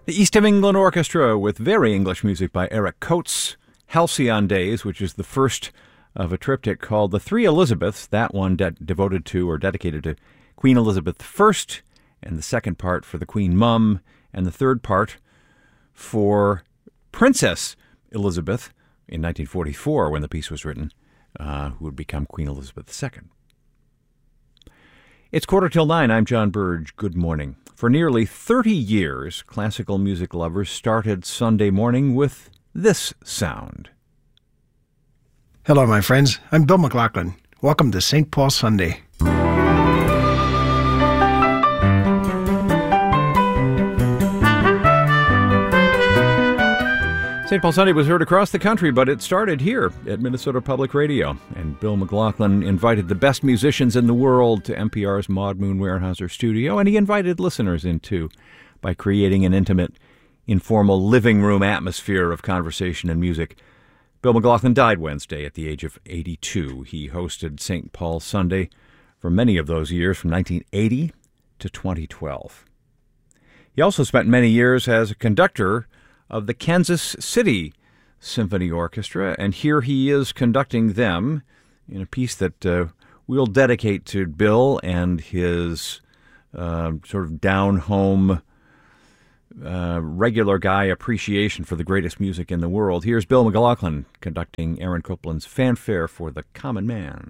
The East of England Orchestra with very English music by Eric Coates. Halcyon Days, which is the first of a triptych called The Three Elizabeths, that one devoted to or dedicated to Queen Elizabeth I, and the second part for the Queen Mum, and the third part for Princess Elizabeth in 1944 when the piece was written, who would become Queen Elizabeth II. It's 8:45. I'm John Burge. Good morning. For nearly 30 years, classical music lovers started Sunday morning with this sound. Hello, my friends. I'm Bill McLaughlin. Welcome to St. Paul Sunday. St. Paul Sunday was heard across the country, but it started here at Minnesota Public Radio. And Bill McLaughlin invited the best musicians in the world to NPR's Maud Moon Weyerhaeuser studio, and he invited listeners in too by creating an intimate, informal living room atmosphere of conversation and music. Bill McLaughlin died Wednesday at the age of 82. He hosted St. Paul Sunday for many of those years, from 1980 to 2012. He also spent many years as a conductor of the Kansas City Symphony Orchestra, and here he is conducting them in a piece that we'll dedicate to Bill and his sort of down-home, regular guy appreciation for the greatest music in the world. Here's Bill McLaughlin conducting Aaron Copland's Fanfare for the Common Man.